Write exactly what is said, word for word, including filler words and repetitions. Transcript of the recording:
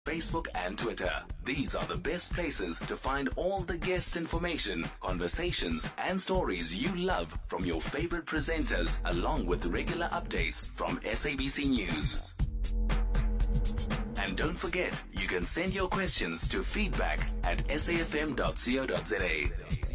Facebook and Twitter. These are the best places to find all the guest information, conversations, and stories you love from your favorite presenters, along with regular updates from S A B C News. And don't forget, you can send your questions to feedback at s a f m dot co dot za.